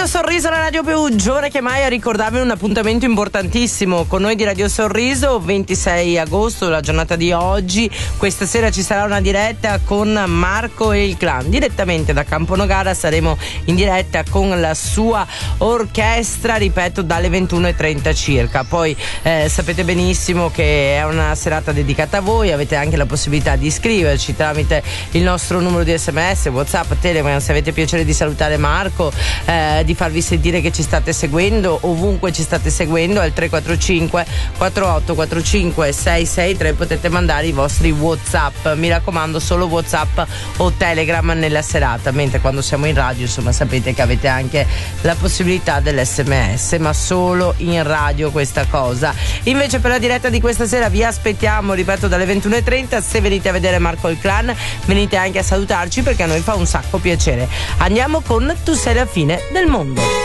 Sorriso, la radio più giovane che mai, a ricordarvi un appuntamento importantissimo con noi di Radio Sorriso. 26 agosto, la giornata di oggi. Questa sera ci sarà una diretta con Marco e il Clan. Direttamente da Camponogara saremo in diretta con la sua orchestra, ripeto, dalle 21:30 circa. Poi sapete benissimo che è una serata dedicata a voi. Avete anche la possibilità di iscriverci tramite il nostro numero di SMS, WhatsApp, Telegram, se avete piacere di salutare Marco, di farvi sentire che ci state seguendo ovunque ci state seguendo, al 345 4845 663 potete mandare i vostri WhatsApp. Mi raccomando, solo WhatsApp o Telegram nella serata, mentre quando siamo in radio, insomma, sapete che avete anche la possibilità dell'SMS, ma solo in radio questa cosa. Invece per la diretta di questa sera vi aspettiamo, ripeto, dalle 21:30. Se venite a vedere Marco e il Clan, venite anche a salutarci, perché a noi fa un sacco piacere. Andiamo con Tu sei la fine del mondo.